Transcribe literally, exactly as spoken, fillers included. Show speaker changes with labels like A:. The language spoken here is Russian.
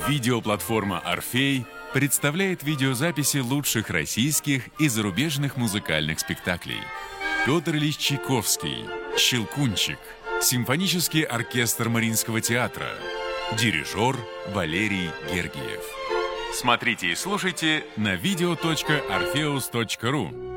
A: Видеоплатформа «Орфей» представляет видеозаписи лучших российских и зарубежных музыкальных спектаклей. Петр Ильич Чайковский, «Щелкунчик», симфонический оркестр Мариинского театра, дирижер Валерий Гергиев. Смотрите и слушайте на видео точка орфеус точка ру.